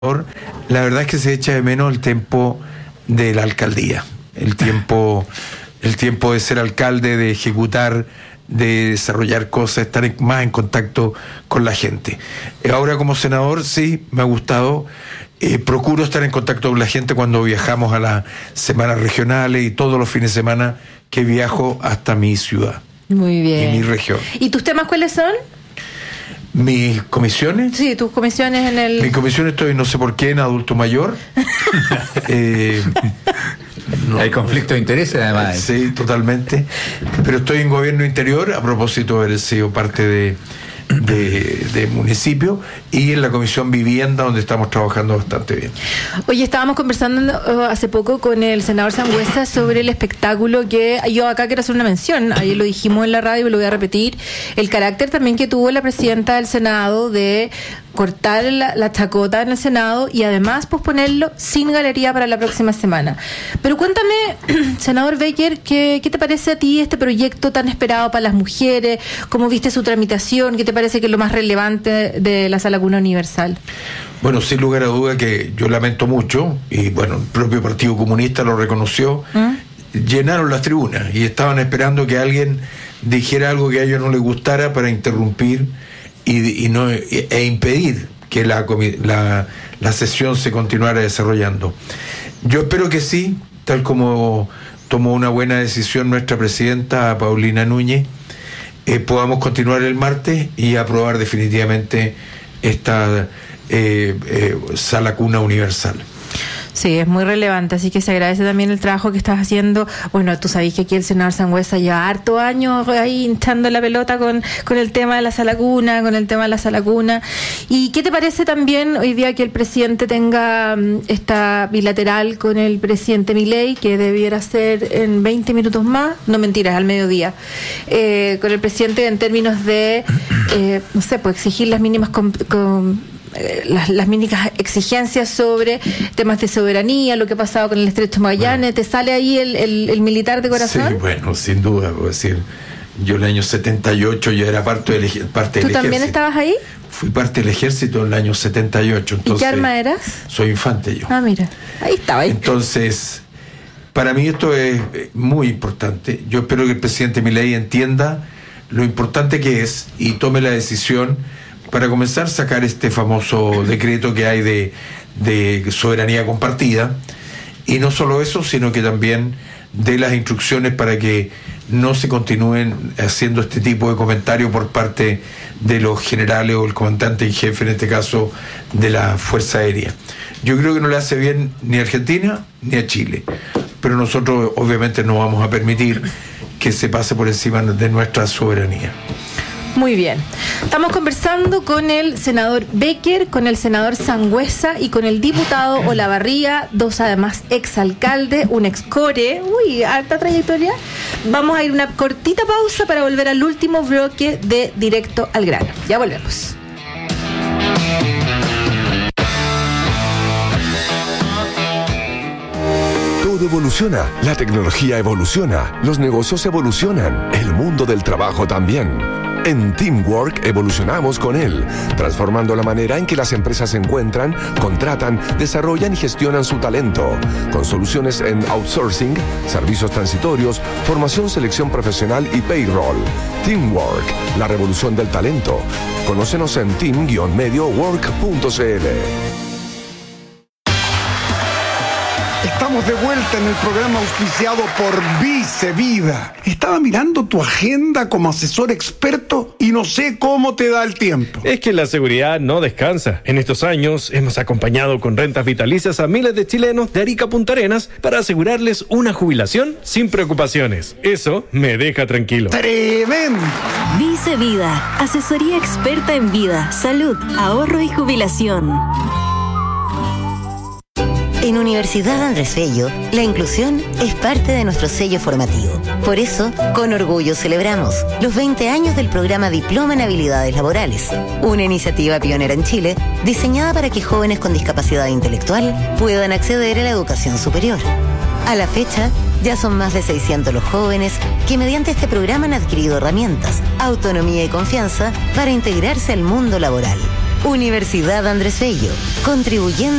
La verdad es que se echa de menos el tiempo de la alcaldía, el tiempo de ser alcalde, de ejecutar, de desarrollar cosas, estar más en contacto con la gente. Ahora como senador sí, me ha gustado, procuro estar en contacto con la gente cuando viajamos a las semanas regionales y todos los fines de semana que viajo hasta mi ciudad. Muy bien. Y mi región. ¿Y tus temas cuáles son? ¿Mis comisiones? Sí, tus comisiones en el... Mi comisión estoy, no sé por qué, en adulto mayor. Hay conflicto de intereses, además. Sí, totalmente. Pero estoy en gobierno interior, a propósito de haber sido parte de municipio, y en la comisión vivienda, donde estamos trabajando bastante bien. Oye, estábamos conversando hace poco con el senador Sangüesa sobre el espectáculo que yo acá quiero hacer una mención. Ayer lo dijimos en la radio y lo voy a repetir. El carácter también que tuvo la presidenta del Senado de cortar la chacota en el Senado y además posponerlo sin galería para la próxima semana. Pero cuéntame, senador Becker, ¿qué te parece a ti este proyecto tan esperado para las mujeres? ¿Cómo viste su tramitación? ¿Qué te parece que es lo más relevante de la Sala Cuna Universal? Bueno, sin lugar a duda que yo lamento mucho, y bueno, el propio Partido Comunista lo reconoció, llenaron las tribunas y estaban esperando que alguien dijera algo que a ellos no les gustara para interrumpir e impedir que la sesión se continuara desarrollando. Yo espero que sí, tal como tomó una buena decisión nuestra presidenta Paulina Núñez, podamos continuar el martes y aprobar definitivamente esta Sala Cuna Universal. Sí, es muy relevante, así que se agradece también el trabajo que estás haciendo. Bueno, tú sabés que aquí el senador Sangüesa lleva harto años ahí hinchando la pelota con el tema de la Sala Cuna, ¿Y qué te parece también hoy día que el presidente tenga esta bilateral con el presidente Milei, que debiera ser en 20 minutos más? No, mentiras, al mediodía. Con el presidente en términos de, no sé, pues exigir las mínimas las mínimas exigencias sobre temas de soberanía, lo que ha pasado con el Estrecho de Magallanes. Bueno, ¿te sale ahí el militar de corazón? Sí, bueno, sin duda, puedo decir, yo en el año 78 ya era parte del ejército. ¿Tú también estabas ahí? Fui parte del ejército en el año 78. Entonces, ¿y qué arma eras? Soy infante yo. Ah, mira, ahí estaba. Entonces, para mí esto es muy importante. Yo espero que el presidente Milei entienda lo importante que es y tome la decisión para comenzar a sacar este famoso decreto que hay de soberanía compartida, y no solo eso, sino que también dé las instrucciones para que no se continúen haciendo este tipo de comentarios por parte de los generales o el comandante en jefe, en este caso de la Fuerza Aérea. Yo creo que no le hace bien ni a Argentina ni a Chile, pero nosotros obviamente no vamos a permitir que se pase por encima de nuestra soberanía. Muy bien. Estamos conversando con el senador Becker, con el senador Sangüesa y con el diputado Olavarría, dos además exalcaldes, un excore, alta trayectoria. Vamos a ir una cortita pausa para volver al último bloque de Directo al Grano. Ya volvemos. Todo evoluciona, la tecnología evoluciona, los negocios evolucionan, el mundo del trabajo también. En Teamwork evolucionamos con él, transformando la manera en que las empresas encuentran, contratan, desarrollan y gestionan su talento, con soluciones en outsourcing, servicios transitorios, formación, selección profesional y payroll. Teamwork, la revolución del talento. Conócenos en team-mediowork.cl. Estamos de vuelta en el programa auspiciado por Vice Vida. Estaba mirando tu agenda como asesor experto y no sé cómo te da el tiempo. Es que la seguridad no descansa. En estos años hemos acompañado con rentas vitalicias a miles de chilenos de Arica a Punta Arenas para asegurarles una jubilación sin preocupaciones. Eso me deja tranquilo. ¡Tremendo! Vice Vida, asesoría experta en vida, salud, ahorro y jubilación. En Universidad Andrés Bello, la inclusión es parte de nuestro sello formativo. Por eso, con orgullo celebramos los 20 años del programa Diploma en Habilidades Laborales, una iniciativa pionera en Chile diseñada para que jóvenes con discapacidad intelectual puedan acceder a la educación superior. A la fecha, ya son más de 600 los jóvenes que mediante este programa han adquirido herramientas, autonomía y confianza para integrarse al mundo laboral. Universidad Andrés Bello, contribuyendo